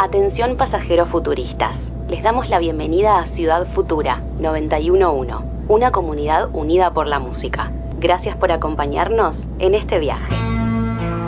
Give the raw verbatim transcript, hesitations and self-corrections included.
Atención pasajeros futuristas. Les damos la bienvenida a Ciudad Futura noventa y uno punto uno, una comunidad unida por la música. Gracias por acompañarnos en este viaje.